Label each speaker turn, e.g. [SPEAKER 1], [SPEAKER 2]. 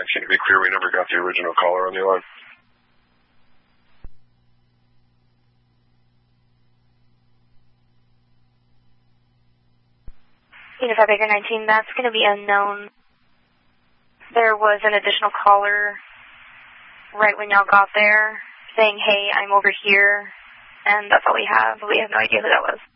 [SPEAKER 1] 19, to be clear, we never got the original caller on the line.
[SPEAKER 2] Unified Baker 19, that's going to be unknown. There was an additional caller right when y'all got there saying, hey, I'm over here, and that's all we have. We have no idea who that was.